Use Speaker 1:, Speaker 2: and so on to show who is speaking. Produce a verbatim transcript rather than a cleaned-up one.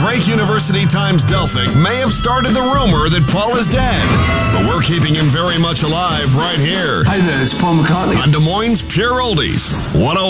Speaker 1: Drake University Times-Delphic may have started the rumor that Paul is dead, but we're keeping him very much alive right here.
Speaker 2: Hi there, it's Paul McCartney.
Speaker 1: On Des Moines Pure Oldies, one oh